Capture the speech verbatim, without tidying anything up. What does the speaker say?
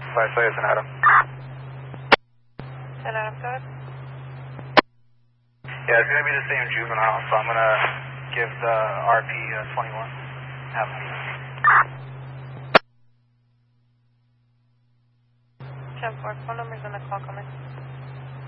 Five say it's an Adam. An Adam, go ahead. Yeah, it's going to be the same juvenile, so I'm going to give the R P uh, twenty-one. Have him. ten four, phone numbers and the call coming.